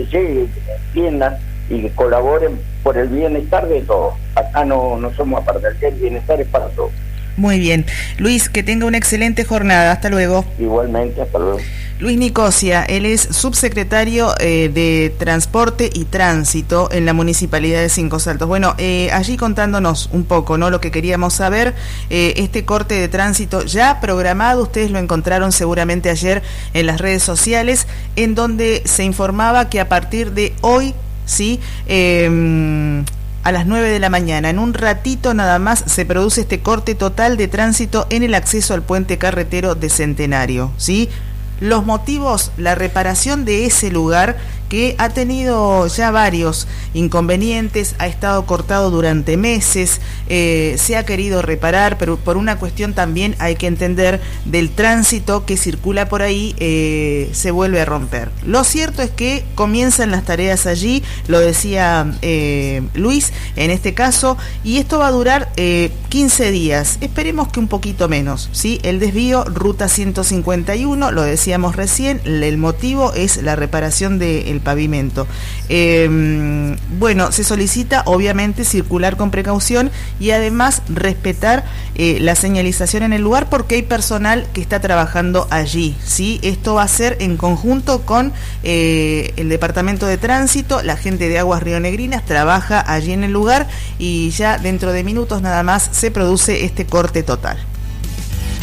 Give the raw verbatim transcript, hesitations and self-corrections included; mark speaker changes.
Speaker 1: lleguen, que entiendan y que colaboren por el bienestar de todos. Acá no, no somos aparte, el bienestar es para todos.
Speaker 2: Muy bien. Luis, que tenga una excelente jornada. Hasta luego.
Speaker 1: Igualmente, hasta luego.
Speaker 2: Luis Nicosia, él es subsecretario eh, de Transporte y Tránsito en la Municipalidad de Cinco Saltos. Bueno, eh, allí contándonos un poco, ¿no? Lo que queríamos saber, eh, este corte de tránsito ya programado, ustedes lo encontraron seguramente ayer en las redes sociales, en donde se informaba que a partir de hoy, sí, eh, a las nueve de la mañana, en un ratito nada más, se produce este corte total de tránsito en el acceso al puente carretero de Centenario, ¿sí? Los motivos, la reparación de ese lugar que ha tenido ya varios inconvenientes, ha estado cortado durante meses, eh, se ha querido reparar, pero por una cuestión también hay que entender del tránsito que circula por ahí, eh, se vuelve a romper. Lo cierto es que comienzan las tareas allí, lo decía eh, Luis en este caso, y esto va a durar eh, quince días, esperemos que un poquito menos, ¿sí? El desvío ruta ciento cincuenta y uno, lo decíamos recién, el motivo es la reparación del pavimento. Eh, bueno, se solicita obviamente circular con precaución y además respetar eh, la señalización en el lugar porque hay personal que está trabajando allí, ¿sí? Esto va a ser en conjunto con eh, el Departamento de Tránsito, la gente de Aguas Rionegrinas trabaja allí en el lugar y ya dentro de minutos nada más se produce este corte total.